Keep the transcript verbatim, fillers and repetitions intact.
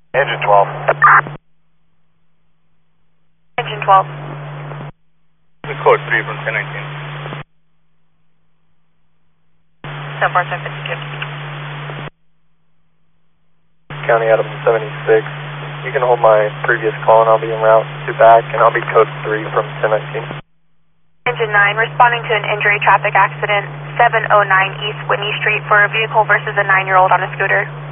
Engine twelve. Engine twelve. Code three from ten nineteen. seven four seven fifty-two. County Adam seventy-six. You can hold my previous call and I'll be en route to back, and I'll be code three from ten nineteen. Engine nine, responding to an injury traffic accident, seven oh nine East Whitney Street for a vehicle versus a nine-year-old on a scooter.